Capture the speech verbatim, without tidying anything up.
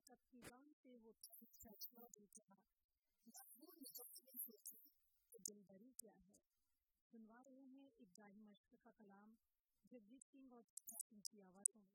तकरीबन से वो फैसला देता मजबूर निकलने होती तो दिलबरी क्या है। सुनवा रहे हैं इब्राहिम अशरफ का कलाम जगजीत सिंह और सिंह की आवाज़ों